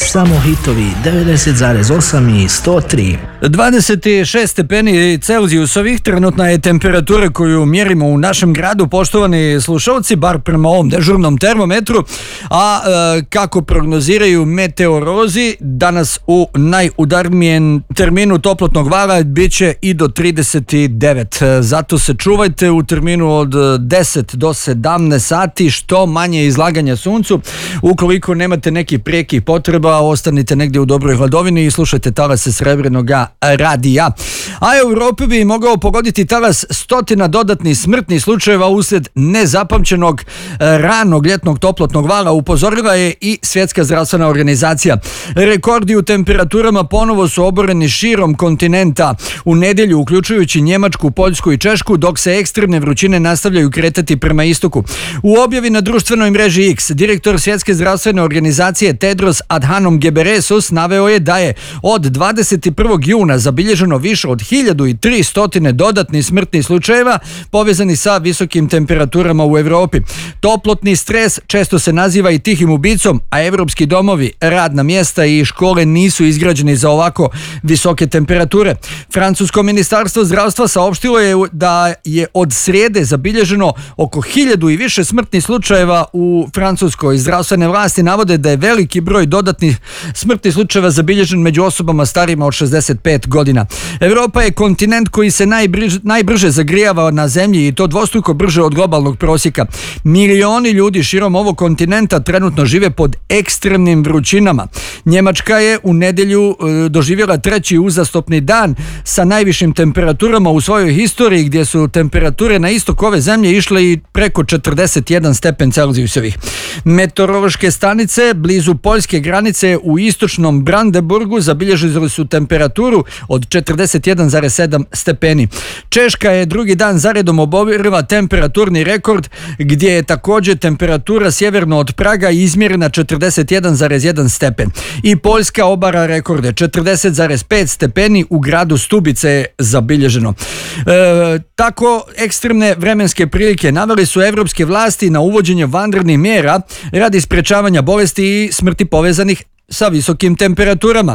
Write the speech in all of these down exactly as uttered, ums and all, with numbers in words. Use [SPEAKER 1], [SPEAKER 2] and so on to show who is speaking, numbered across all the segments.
[SPEAKER 1] Samo hitovi devedeset zarez osam i sto tri.
[SPEAKER 2] dvadeset šest stepeni Celzijusovih trenutna je temperatura koju mjerimo u našem gradu, poštovani slušalci, bar prema ovom dežurnom termometru, a e, kako prognoziraju meteorozi, danas u najudarnijem terminu toplotnog vala bit će i do trideset devet. Zato se čuvajte u terminu od deset do sedamnaest sati, što manje izlaganja suncu. Ukoliko nemate neki prijekih potreba, ostanite negdje u dobroj hladovini i slušajte talase Srebrenoga radija. A Europu bi mogao pogoditi talas stotina dodatnih smrtnih slučajeva uslijed nezapamćenog ranog ljetnog toplotnog vala, upozorila je i Svjetska zdravstvena organizacija. Rekordi u temperaturama ponovo su oboreni širom kontinenta u nedjelju, uključujući Njemačku, Poljsku i Češku, dok se ekstremne vrućine nastavljaju kretati prema istoku. U objavi na društvenoj mreži X, direktor Svjetske zdravstvene organizacije Tedros Adhanom Ghebreyesus naveo je da je od dvadeset prvog juna zabilježeno više od hiljadu tristo dodatnih smrtnih slučajeva povezani sa visokim temperaturama u Europi. Toplotni stres često se naziva i tihim ubicom, a evropski domovi, radna mjesta i škole nisu izgrađeni za ovako visoke temperature. Francusko ministarstvo zdravstva saopštilo je da je od srijede zabilježeno oko hiljadu i više smrtnih slučajeva u Francuskoj. Zdravstvene vlasti navode da je veliki broj dodatnih smrtnih slučajeva zabilježen među osobama starima od šezdeset pet godina. Europa je kontinent koji se najbrže, najbrže zagrijava na zemlji i to dvostruko brže od globalnog prosjeka. Milioni ljudi širom ovog kontinenta trenutno žive pod ekstremnim vrućinama. Njemačka je u nedjelju e, doživjela treći uzastopni dan sa najvišim temperaturama u svojoj historiji, gdje su temperature na istok ove zemlje išle i preko četrdeset jedan stepen Celzijusovih. Meteorološke stanice blizu poljske granice u istočnom Brandenburgu zabilježili su temperaturu od četrdeset jedan zarez sedam stepeni. Češka je drugi dan zaredom oborila temperaturni rekord, gdje je također temperatura sjeverno od Praga izmjerena četrdeset jedan zarez jedan stepen. I Poljska obara rekorde, četrdeset zarez pet stepeni u gradu Stubice je zabilježeno. E, tako ekstremne vremenske prilike naveli su evropske vlasti na uvođenje vanrednih mjera radi sprečavanja bolesti i smrti povezanih sa visokim temperaturama.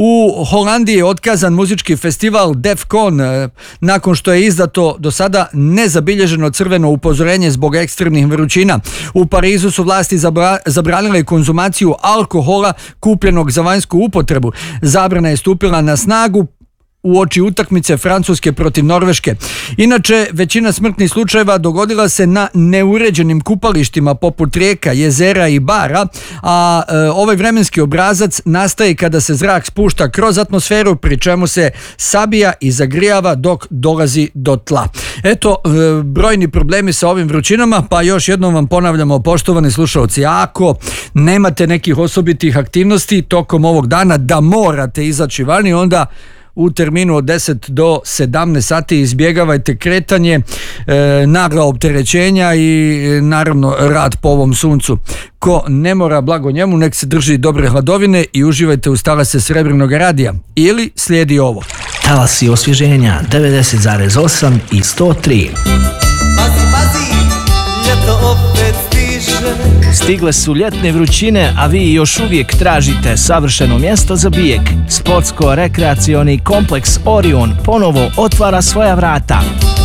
[SPEAKER 2] U Holandiji je otkazan muzički festival Defcon nakon što je izdato do sada nezabilježeno crveno upozorenje zbog ekstremnih vrućina. U Parizu su vlasti zabra- zabranile konzumaciju alkohola kupljenog za vanjsku upotrebu. Zabrana je stupila na snagu uoči utakmice Francuske protiv Norveške. Inače, većina smrtnih slučajeva dogodila se na neuređenim kupalištima poput rijeka, jezera i bara, a e, ovaj vremenski obrazac nastaje kada se zrak spušta kroz atmosferu, pri čemu se sabija i zagrijava dok dolazi do tla. Eto, e, brojni problemi sa ovim vrućinama, pa još jednom vam ponavljamo, poštovani slušalci, ako nemate nekih osobitih aktivnosti tokom ovog dana da morate izaći vani, onda u terminu od deset do sedamnaest sati izbjegavajte kretanje, e, nagla opterećenja i e, naravno rad po ovom suncu. Ko ne mora, blago njemu, nek se drži dobre hladovine i uživajte uz talase Srebrnog radija. Ili slijedi ovo.
[SPEAKER 1] Talasi osvježenja devedeset zarez osam i sto tri.
[SPEAKER 3] Pazi, pazi, ljeto opet stiže.
[SPEAKER 4] Stigle su ljetne vrućine, a vi još uvijek tražite savršeno mjesto za bijeg. Sportsko-rekreacioni kompleks Orion ponovo otvara svoja vrata.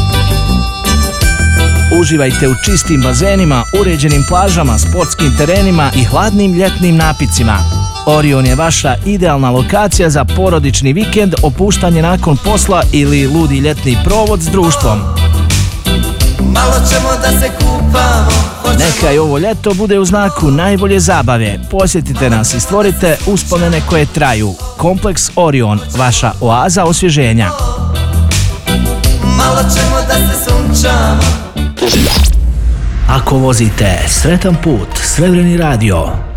[SPEAKER 4] Uživajte u čistim bazenima, uređenim plažama, sportskim terenima i hladnim ljetnim napicima. Orion je vaša idealna lokacija za porodični vikend, opuštanje nakon posla ili ludi ljetni provod s društvom.
[SPEAKER 3] Malo ćemo da se kupamo.
[SPEAKER 4] Neka i ovo ljeto bude u znaku najbolje zabave. Posjetite nas i stvorite uspomene koje traju. Kompleks Orion, vaša oaza osvježenja.
[SPEAKER 3] Malo ćemo da se sunčamo.
[SPEAKER 1] Ako vozite, sretan put, Srebreni radio.